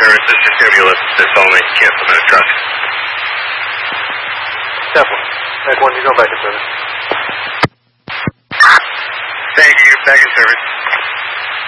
service. This is going to be listed this only. Can't put in a truck. Definitely. Back 1, you go back in service. Thank you. Back in service.